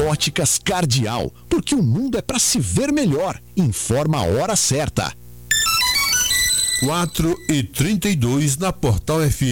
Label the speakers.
Speaker 1: Óticas Cardial, porque o mundo é para se ver melhor. Informa a hora certa.
Speaker 2: 4h32 na Portal FM.